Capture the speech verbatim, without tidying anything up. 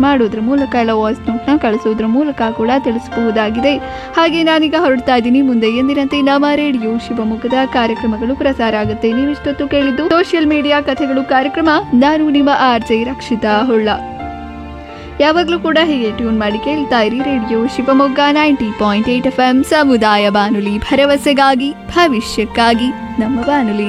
ಮಾಡೋದ್ರ ಮೂಲಕ ಇಲ್ಲ ವಾಯ್ಸ್ ನೋಟ್ನ ಕಳಿಸೋದ್ರ ಮೂಲಕ ಕೂಡ ತಿಳಿಸಬಹುದಾಗಿದೆ. ಹಾಗೆ ನಾನೀಗ ಹೊರಡ್ತಾ ಇದ್ದೀನಿ. ಮುಂದೆ ಎಂದಿನಂತೆ ನಮ್ಮ ರೇಡಿಯೋ ಶಿವಮೊಗ್ಗದ ಕಾರ್ಯಕ್ರಮಗಳು ಪ್ರಸಾರ ಆಗುತ್ತೆ. ನೀವಿಷ್ಟೊತ್ತು ಕೇಳಿದ್ದು ಸೋಷಿಯಲ್ ಮೀಡಿಯಾ ಕಥೆಗಳು ಕಾರ್ಯಕ್ರಮ. ನಾನು ನಿಮ್ಮ ಆರ್ ಜೆ ರಕ್ಷಿತಾ ಹೊಳ್ಳ. ಯಾವಾಗಲೂ ಕೂಡ ಹೀಗೆ ಟ್ಯೂನ್ ಮಾಡಿ ಕೇಳ್ತಾ ಇರಿ radio Shivamogga ninety point eight F M ಸಮುದಾಯ ಬಾನುಲಿ, ಭರವಸೆಗಾಗಿ ಭವಿಷ್ಯಕ್ಕಾಗಿ ನಮ್ಮ ಬಾನುಲಿ.